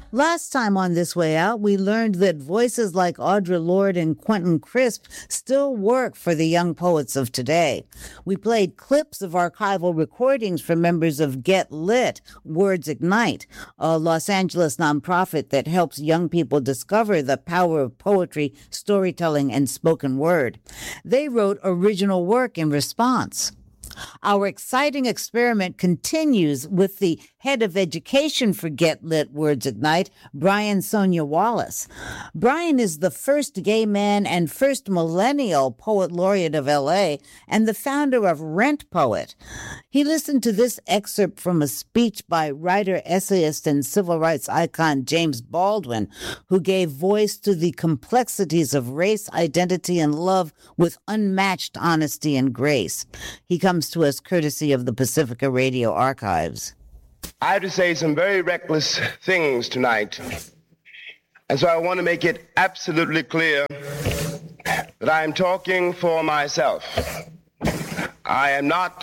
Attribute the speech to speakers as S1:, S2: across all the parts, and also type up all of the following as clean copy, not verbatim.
S1: Last time on This Way Out, we learned that voices like Audre Lorde and Quentin Crisp still work for the young poets of today. We played clips of archival recordings from members of Get Lit, Words Ignite, a Los Angeles nonprofit that helps young people discover the power of poetry, storytelling, and spoken word. They wrote original work in response. Our exciting experiment continues with the head of education for Get Lit Words Ignite, Brian Sonia Wallace. Brian is the first gay man and first millennial poet laureate of LA and the founder of Rent Poet. He listened to this excerpt from a speech by writer, essayist, and civil rights icon James Baldwin, who gave voice to the complexities of race, identity, and love with unmatched honesty and grace. He comes to us courtesy of the Pacifica Radio Archives.
S2: I have to say some very reckless things tonight. And so I want to make it absolutely clear that I am talking for myself. I am not,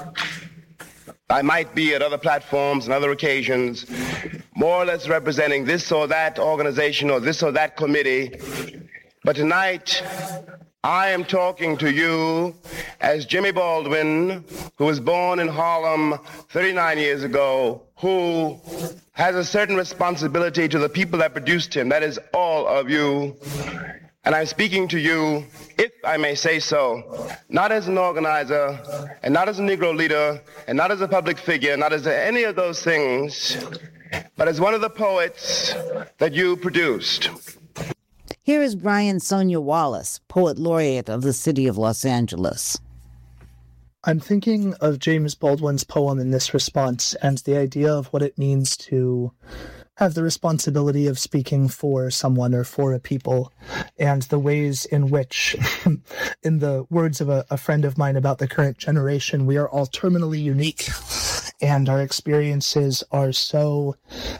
S2: I might be at other platforms and other occasions, more or less representing this or that organization or this or that committee. But tonight, I am talking to you as Jimmy Baldwin, who was born in Harlem 39 years ago, who has a certain responsibility to the people that produced him. That is all of you. And I'm speaking to you, if I may say so, not as an organizer, and not as a Negro leader, and not as a public figure, not as any of those things, but as one of the poets that you produced.
S1: Here is Brian Sonia Wallace, Poet Laureate of the City of Los Angeles.
S3: I'm thinking of James Baldwin's poem in this response and the idea of what it means to have the responsibility of speaking for someone or for a people, and the ways in which, in the words of a friend of mine about the current generation, we are all terminally unique, and our experiences are so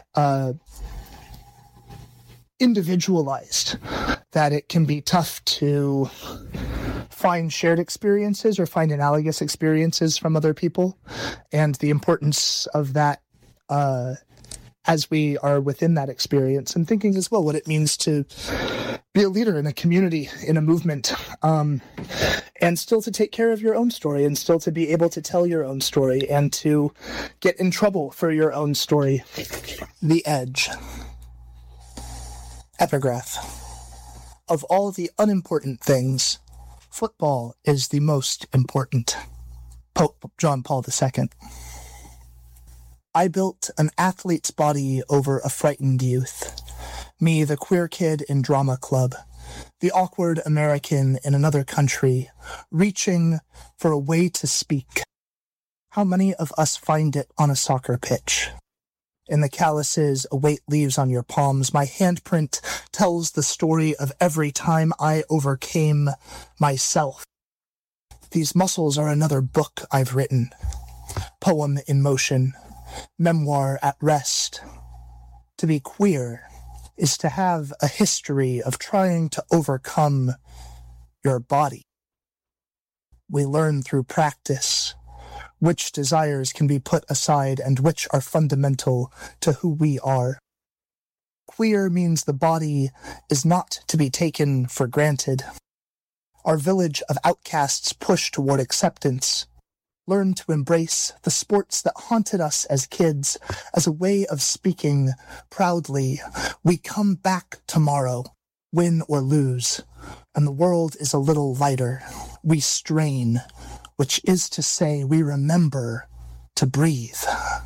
S3: individualized that it can be tough to find shared experiences or find analogous experiences from other people, and the importance of that as we are within that experience, and thinking as well what it means to be a leader in a community, in a movement, and still to take care of your own story, and still to be able to tell your own story, and to get in trouble for your own story. The Edge. Epigraph. Of all the unimportant things, football is the most important. Pope John Paul II. I built an athlete's body over a frightened youth. Me, the queer kid in drama club. The awkward American in another country, reaching for a way to speak. How many of us find it on a soccer pitch? In the calluses a weight leaves on your palms, my handprint tells the story of every time I overcame myself. These muscles are another book I've written. Poem in motion, memoir at rest. To be queer is to have a history of trying to overcome your body. We learn through practice which desires can be put aside and which are fundamental to who we are. Queer means the body is not to be taken for granted. Our village of outcasts push toward acceptance. Learn to embrace the sports that haunted us as kids as a way of speaking proudly. We come back tomorrow, win or lose, and the world is a little lighter. We strain, which is to say we remember to breathe.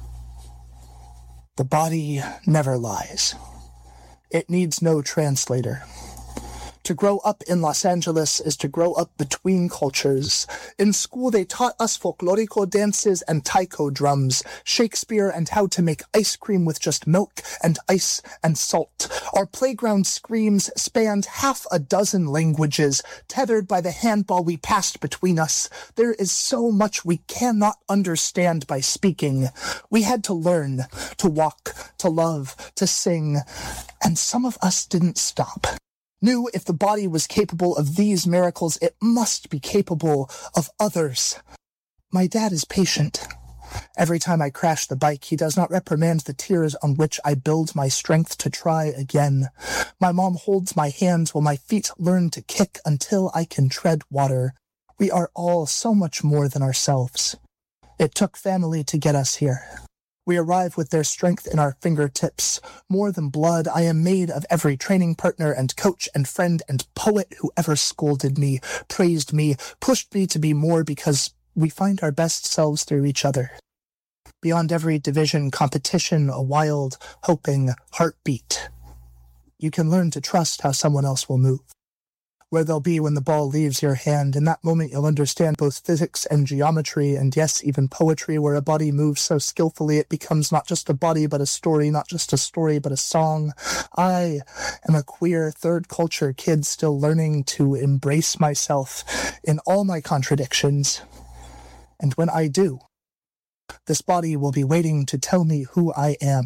S3: The body never lies. It needs no translator. To grow up in Los Angeles is to grow up between cultures. In school, they taught us folklorico dances and taiko drums, Shakespeare and how to make ice cream with just milk and ice and salt. Our playground screams spanned half a dozen languages, tethered by the handball we passed between us. There is so much we cannot understand by speaking. We had to learn, to walk, to love, to sing, and some of us didn't stop. Knew if the body was capable of these miracles, it must be capable of others. My dad is patient. Every time I crash the bike, he does not reprimand the tears on which I build my strength to try again. My mom holds my hands while my feet learn to kick until I can tread water. We are all so much more than ourselves. It took family to get us here. We arrive with their strength in our fingertips. More than blood, I am made of every training partner and coach and friend and poet who ever scolded me, praised me, pushed me to be more, because we find our best selves through each other. Beyond every division, competition, a wild, hoping heartbeat. You can learn to trust how someone else will move, where they'll be when the ball leaves your hand. In that moment, you'll understand both physics and geometry, and yes, even poetry, where a body moves so skillfully it becomes not just a body, but a story, not just a story, but a song. I am a queer third culture kid still learning to embrace myself in all my contradictions. And when I do, this body will be waiting to tell me who I am.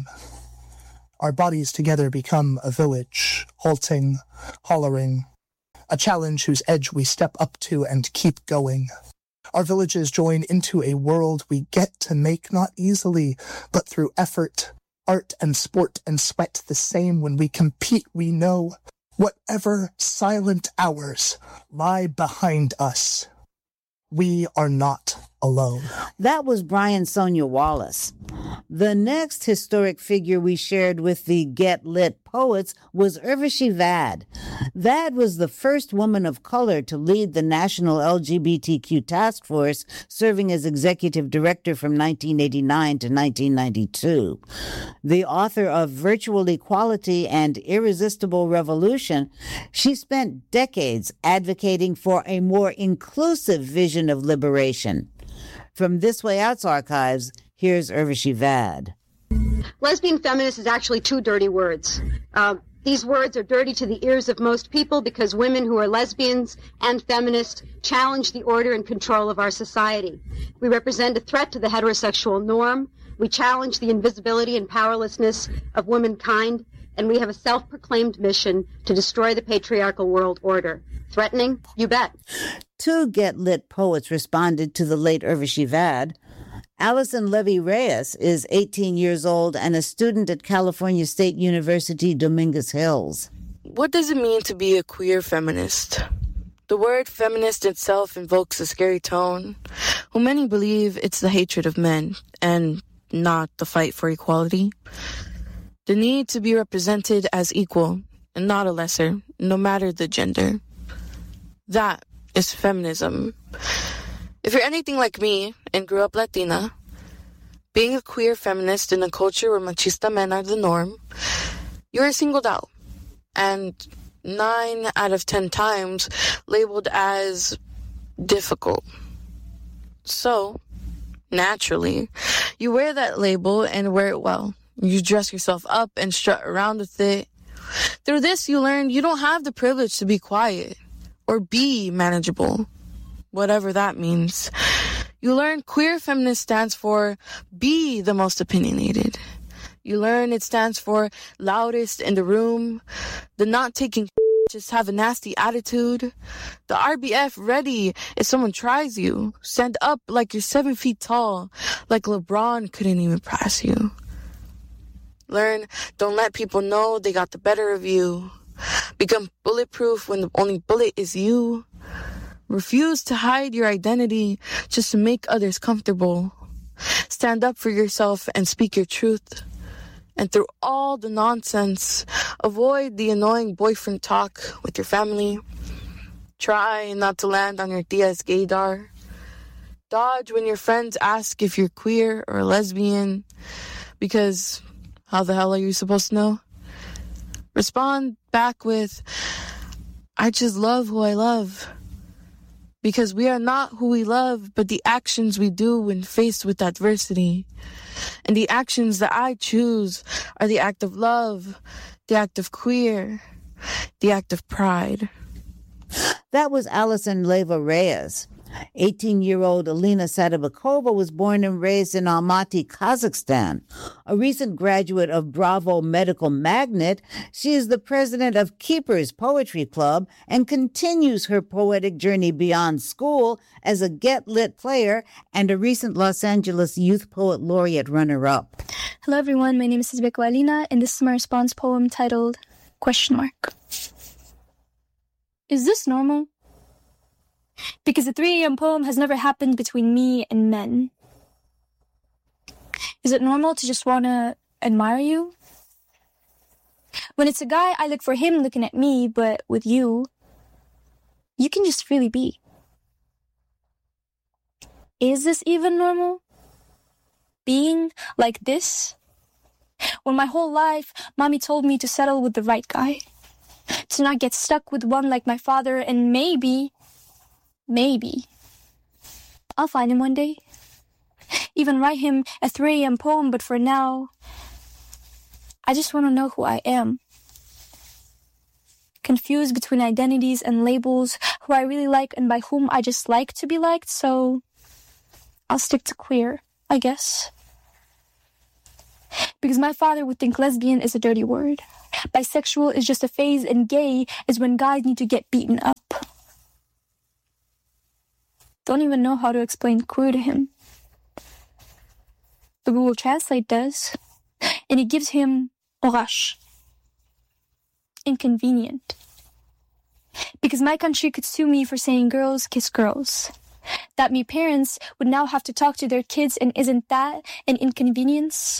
S3: Our bodies together become a village, halting, hollering, a challenge whose edge we step up to and keep going. Our villages join into a world we get to make not easily, but through effort, art and sport and sweat the same. When we compete, we know whatever silent hours lie behind us, we are not alone.
S1: That was Brian Sonia Wallace. The next historic figure we shared with the Get Lit poets was Urvashi Vad. Vad was the first woman of color to lead the National LGBTQ Task Force, serving as executive director from 1989 to 1992. The author of Virtual Equality and Irresistible Revolution, she spent decades advocating for a more inclusive vision of liberation. From This Way Out's archives, here's Urvashi Vad.
S4: Lesbian feminist is actually two dirty words. These words are dirty to the ears of most people because women who are lesbians and feminists challenge the order and control of our society. We represent a threat to the heterosexual norm. We challenge the invisibility and powerlessness of womankind, and we have a self-proclaimed mission to destroy the patriarchal world order. Threatening? You bet.
S1: Two Get Lit poets responded to the late Urvashi Vad. Allison Levy Reyes is 18 years old and a student at California State University, Dominguez Hills.
S5: What does it mean to be a queer feminist? The word feminist itself invokes a scary tone, who many believe it's the hatred of men and not the fight for equality. The need to be represented as equal and not a lesser, no matter the gender. That is feminism. If you're anything like me and grew up Latina, being a queer feminist in a culture where machista men are the norm, you're singled out and 9 out of 10 times labeled as difficult. So, naturally, you wear that label and wear it well. You dress yourself up and strut around with it. Through this, you learn you don't have the privilege to be quiet or be manageable, whatever that means. You learn queer feminist stands for be the most opinionated. You learn it stands for loudest in the room, the not taking just have a nasty attitude, the RBF ready if someone tries you, stand up like you're 7 feet tall, like LeBron couldn't even pass you. Learn don't let people know they got the better of you. Become bulletproof when the only bullet is you. Refuse to hide your identity just to make others comfortable. Stand up for yourself and speak your truth. And through all the nonsense, avoid the annoying boyfriend talk with your family. Try not to land on your tia's gaydar. Dodge when your friends ask if you're queer or lesbian, because how the hell are you supposed to know? Respond back with, I just love who I love. Because we are not who we love, but the actions we do when faced with adversity. And the actions that I choose are the act of love, the act of queer, the act of pride.
S1: That was Allison Leva Reyes. 18-year-old Alina Sadibakova was born and raised in Almaty, Kazakhstan. A recent graduate of Bravo Medical Magnet, she is the president of Keepers Poetry Club and continues her poetic journey beyond school as a Get Lit player and a recent Los Angeles Youth Poet Laureate runner-up.
S6: Hello everyone, my name is Sadibakova Alina, and this is my response poem titled Question Mark. Is this normal? Because the 3 a.m. poem has never happened between me and men. Is it normal to just want to admire you? When it's a guy, I look for him looking at me, but with you, you can just freely be. Is this even normal? Being like this? When my whole life, mommy told me to settle with the right guy, to not get stuck with one like my father, and maybe, I'll find him one day. Even write him a 3 a.m. poem, but for now, I just want to know who I am. Confused between identities and labels, who I really like and by whom I just like to be liked, so I'll stick to queer, I guess. Because my father would think lesbian is a dirty word. Bisexual is just a phase, and gay is when guys need to get beaten up. Don't even know how to explain queer to him. The Google Translate does, and it gives him orash. Inconvenient. Because my country could sue me for saying girls kiss girls. That me parents would now have to talk to their kids, and isn't that an inconvenience?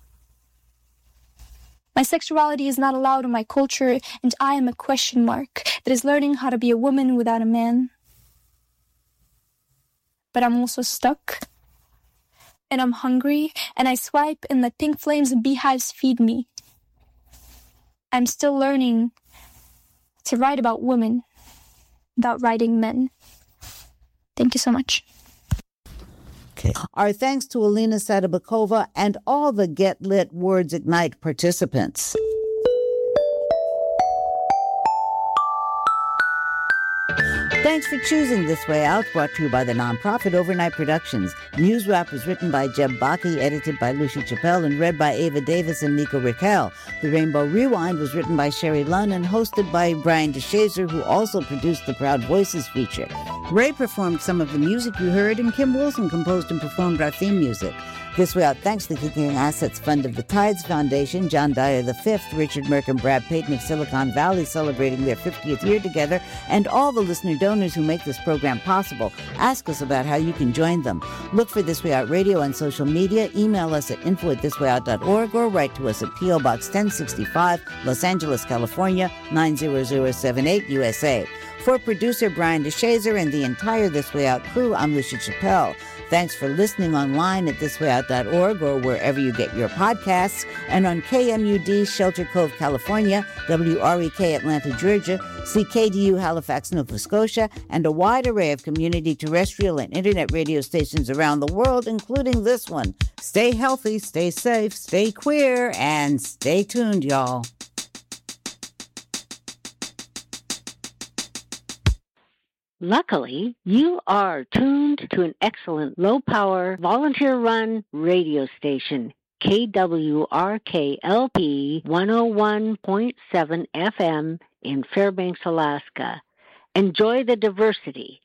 S6: My sexuality is not allowed in my culture, and I am a question mark that is learning how to be a woman without a man. But I'm also stuck, and I'm hungry, and I swipe and let pink flames and beehives feed me. I'm still learning to write about women without writing men. Thank you so much.
S1: Okay. Our thanks to Alina Sadibakova and all the Get Lit Words Ignite participants. Thanks for choosing This Way Out, brought to you by the nonprofit Overnight Productions. News Wrap was written by Jeb Baki, edited by Lucy Chappelle, and read by Ava Davis and Nico Raquel. The Rainbow Rewind was written by Sherry Lunn and hosted by Brian DeShazer, who also produced the Proud Voices feature. Ray performed some of the music you heard, and Kim Wilson composed and performed our theme music. This Way Out thanks to the Kicking Assets Fund of the Tides Foundation, John Dyer V, Richard Merck, and Brad Payton of Silicon Valley celebrating their 50th year together, and all the listener donors who make this program possible. Ask us about how you can join them. Look for This Way Out Radio on social media, email us at info@thiswayout.org, or write to us at P.O. Box 1065, Los Angeles, California, 90078, USA. For producer Brian DeShazer and the entire This Way Out crew, I'm Lucy Chappelle. Thanks for listening online at thiswayout.org or wherever you get your podcasts, and on KMUD Shelter Cove, California, WREK Atlanta, Georgia, CKDU Halifax, Nova Scotia, and a wide array of community terrestrial and internet radio stations around the world, including this one. Stay healthy, stay safe, stay queer, and stay tuned, y'all.
S7: Luckily, you are tuned to an excellent low-power, volunteer-run radio station, KWRK-LP 101.7 FM in Fairbanks, Alaska. Enjoy the diversity.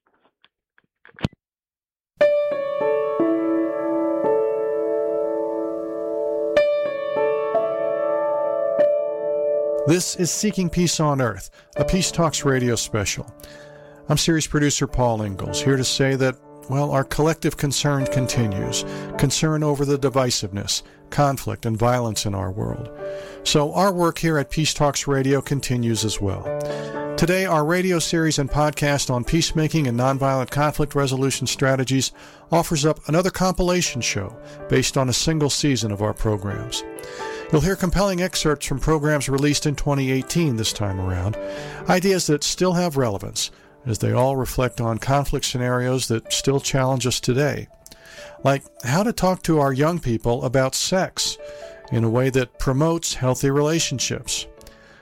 S8: This is Seeking Peace on Earth, a Peace Talks radio special. I'm series producer Paul Ingalls, here to say that, well, our collective concern continues. Concern over the divisiveness, conflict, and violence in our world. So our work here at Peace Talks Radio continues as well. Today, our radio series and podcast on peacemaking and nonviolent conflict resolution strategies offers up another compilation show based on a single season of our programs. You'll hear compelling excerpts from programs released in 2018 this time around, ideas that still have relevance, as they all reflect on conflict scenarios that still challenge us today, like how to talk to our young people about sex in a way that promotes healthy relationships,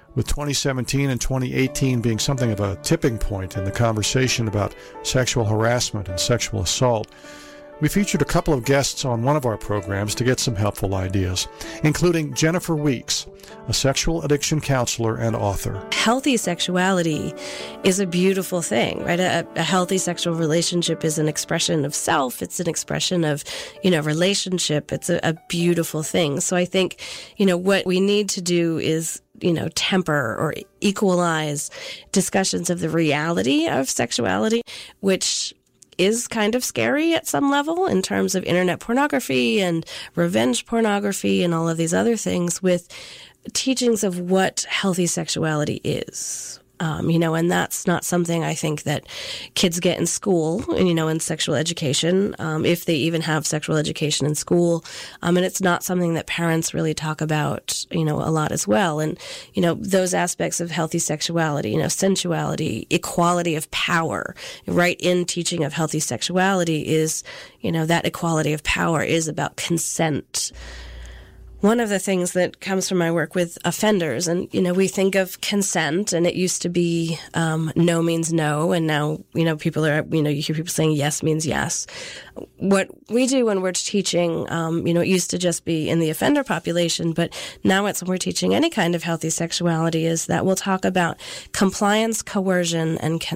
S8: with 2017 and 2018 being something of a tipping point in the conversation about sexual harassment and sexual assault, we featured a couple of guests on one of our programs to get some helpful ideas, including Jennifer Weeks, a sexual addiction counselor and author.
S9: Healthy sexuality is a beautiful thing, right? A healthy sexual relationship is an expression of self. It's an expression of, relationship. It's a beautiful thing. So I think, what we need to do is, temper or equalize discussions of the reality of sexuality, which is kind of scary at some level in terms of internet pornography and revenge pornography and all of these other things, with teachings of what healthy sexuality is. And that's not something I think that kids get in school, in sexual education, if they even have sexual education in school. And it's not something that parents really talk about, a lot as well. And, those aspects of healthy sexuality, sensuality, equality of power, right in teaching of healthy sexuality is, that equality of power is about consent. One of the things that comes from my work with offenders, and, we think of consent, and it used to be no means no, and now, people are, you hear people saying yes means yes. What we do when we're teaching, it used to just be in the offender population, but now it's when we're teaching any kind of healthy sexuality, is that we'll talk about compliance, coercion, and